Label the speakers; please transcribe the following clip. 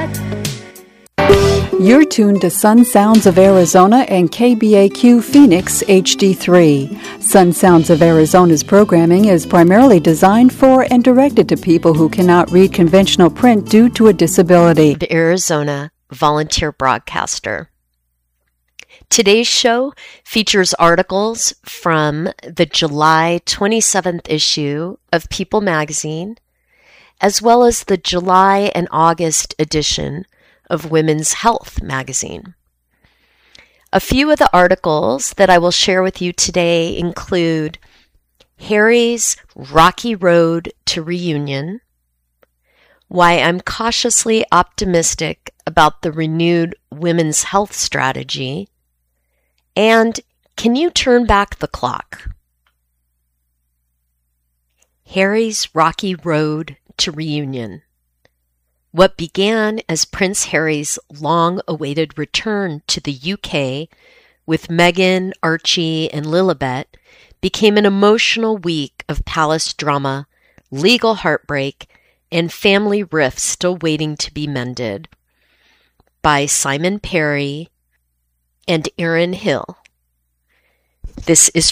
Speaker 1: You're tuned to Sun Sounds of Arizona and KBAQ Phoenix HD3. Sun Sounds of Arizona's programming is primarily designed for and directed to people who cannot read conventional print due to a disability.
Speaker 2: Arizona volunteer broadcaster. Today's show features articles from the July 27th issue of People magazine, as well as the July and August edition of Women's Health magazine. A few of the articles that I will share with you today include Harry's Rocky Road to Reunion, why I'm cautiously optimistic about the renewed women's health strategy, and can you turn back the clock? Harry's Rocky Road to Reunion. What began as Prince Harry's long-awaited return to the UK with Meghan, Archie, and Lilibet became an emotional week of palace drama, legal heartbreak, and family rifts still waiting to be mended. By Simon Perry and Erin Hill. This is